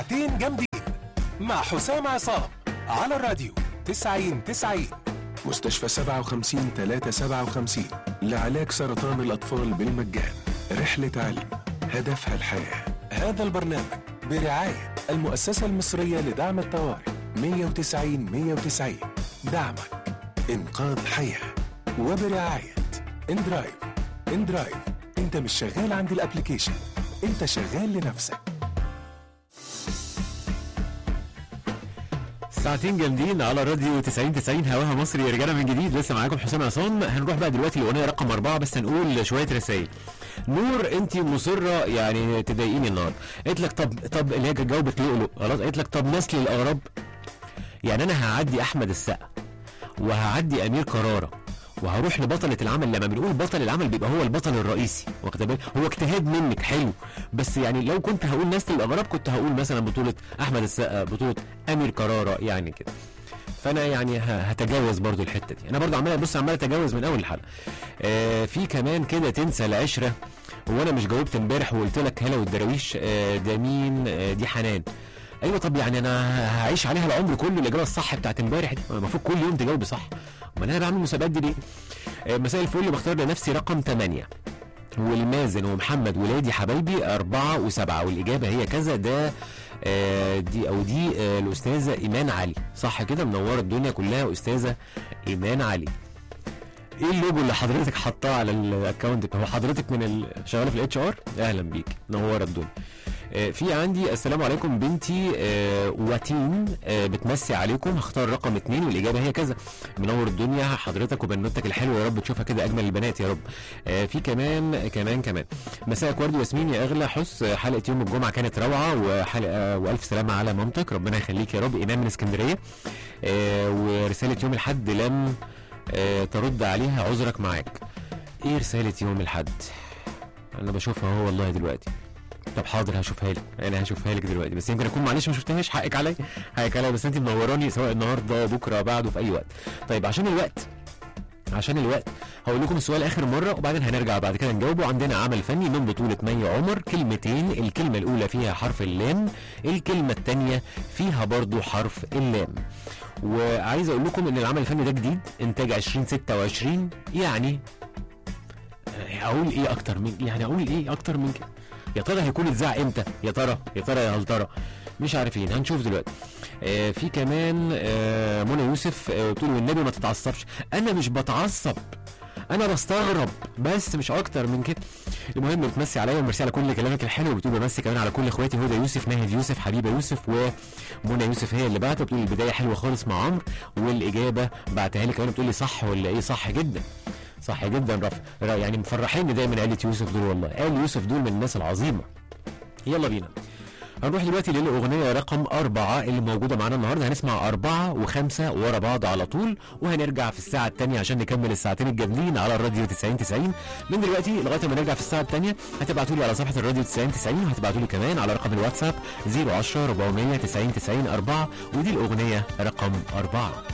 ساعتين جامدين مع حسام عصام على الراديو 90 مستشفى 57 لعلاج سرطان الأطفال بالمجان. رحلة علم هدفها الحياة. هذا البرنامج برعاية المؤسسة المصرية لدعم الطوارئ 190 دعمك إنقاذ حياة. وبرعاية اندرايف انت مش شغال عند الابليكيشن، انت شغال لنفسك. ساعتين جامدين على راديو 90 هواها مصري. رجعنا من جديد، لسه معاكم حسام عصام. هنروح بقى دلوقتي الاغنيه رقم 4، بس هنقول شويه رسائل. نور انت مصره يعني تضايقيني النهارده. قالت لك طب اللي هي جاوبت لؤلؤ خلاص. قالت لك طب نسل الاغراب، يعني انا هعدي احمد السقا وهعدي امير كرارة وهروح لبطلة العمل. لما بنقول بطل العمل بيبقى هو البطل الرئيسي، واخد بالك؟ هو اجتهاد منك حلو، بس يعني لو كنت هقول نسل الاغراب كنت هقول مثلا بطولة احمد السقا، بطولة امير كرارة يعني كده. فانا يعني هتجاوز برضو الحته دي. انا برضو عمال اتجاوز من اول الحلقه. في كمان كده تنسى العشره، وانا مش جاوبت امبارح وقلت لك هلا والدراويش. ده مين؟ دي حنان. ايوه طب يعني انا هعيش عليها العمر كله الاجابه الصح بتاعت امبارح دي؟ المفروض كل يوم تجاوبي صح، امال انا بعمل مسابقات دي ليه؟ مساء الفل، بختار لنفسي رقم 8 والمازن ومحمد ولادي حبايبي 4 و7 والاجابه هي كذا. ده دي الاستاذه ايمان علي، صح كده؟ منوره الدنيا كلها استاذه ايمان علي. ايه اللوجو اللي حضرتك حطاه على الاكونت؟ هو حضرتك من شغاله في الاتش ار؟ اهلا بيك، منوره الدنيا. في عندي السلام عليكم بنتي واتين بتمسي عليكم، هختار رقم 2 والاجابه هي كذا. منور الدنيا حضرتك وبنوتك الحلوه، يا رب تشوفها كده اجمل البنات يا رب. في كمان مساءك ورد وياسمين يا اغلى حس. حلقه يوم الجمعه كانت روعه، وحلقه والف سلامه على مامتك، ربنا يخليك يا رب. ايمان من اسكندريه. ورساله يوم الحد لم ترد عليها، عذرك معاك. ايه رساله يوم الحد؟ انا بشوفها اهو والله دلوقتي. طب حاضر هشوفها لك، انا هشوفها لك دلوقتي، بس يمكن اكون معلش ما شفتهاش، حقك عليا بس انت منوراني سواء النهارده بكره بعده في اي وقت. طيب عشان الوقت هقول لكم السؤال اخر مره وبعدين هنرجع بعد كده نجاوبه. عندنا عمل فني من بطوله مي عمر، كلمتين، الكلمه الاولى فيها حرف اللام، الكلمه الثانيه فيها برضو حرف اللام. وعايز اقول لكم ان العمل الفني ده جديد، انتاج 2026. يعني اقول ايه اكتر من كده؟ يا ترى هيكون اتذاع امتى؟ يا ترى يا هل ترى؟ مش عارفين، هنشوف دلوقتي. في كمان منى يوسف بتقول والنبي ما تتعصبش. انا مش بتعصب، انا بستغرب بس مش اكتر من كده. المهم بتمسي عليا وميرسي على كل كلامك الحلو، وبتقول بمسي كمان على كل اخواتي، هدى يوسف، ناهد يوسف، حبيبه يوسف، ومنى يوسف هي اللي بعتها. بتقول البدايه حلوه خالص مع عمرو، والاجابه بعتها لي كمان بتقول لي صح ولا ايه؟ صح جدا يعني مفرحيني دايما عيله يوسف دول، والله عيله يوسف دول من الناس العظيمه. يلا بينا هنروح دلوقتي للاغنيه رقم 4 اللي موجوده معانا النهارده. هنسمع 4 و5 ورا بعض على طول، وهنرجع في الساعه الثانيه عشان نكمل الساعتين الجامدين على الراديو 90. من دلوقتي لغايه ما نرجع في الساعه الثانيه هتبعتوا لي على صفحه الراديو 90 وهتبعتوا لي كمان على رقم الواتساب 010 400 90 4. ودي الاغنيه رقم 4.